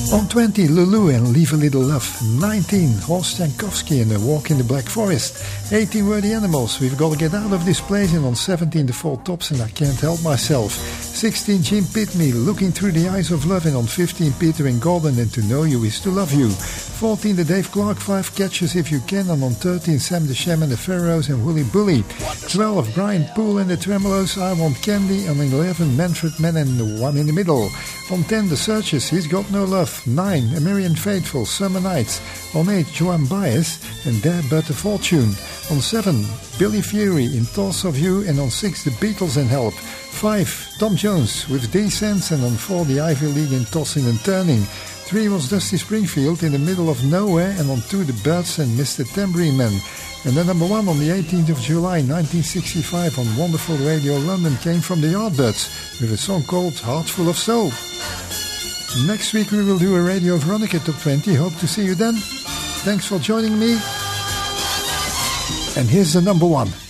On 20, Lulu and Leave a Little Love. 19, Horst Jankowski and A Walk in the Black Forest. 18 were The Animals, We've Got to Get Out of This Place. And on 17, The Four Tops and I Can't Help Myself. 16, Jim Pitney, Looking Through the Eyes of Love. And on 15, Peter and Gordon and To Know You Is to Love You. 14, the Dave Clark 5 Catches If You Can. And on 13, Sam the Sham and the Pharaohs and Willy Bully. 12, Brian Poole and the Tremolos, I Want Candy. And on 11, Manfred Mann and The One in the Middle. On 10, The Searchers, He's Got No Love. 9, A Marian Faithfull, Summer Nights. On 8, Joan Baez and Dare But a Fortune. On 7, Billy Fury in Thoughts of You. And on 6, The Beatles and Help. 5, Tom Jones with Descents. And on 4, The Ivy League in Tossing and Turning. 3 was Dusty Springfield in the Middle of Nowhere. And on 2, The Birds and Mr. Tambourine Man. And the number 1 on the 18th of July 1965 on Wonderful Radio London came from the Yardbirds with a song called Heart Full of Soul. Next week we will do a Radio Veronica Top 20. Hope to see you then. Thanks for joining me. And here's the number 1.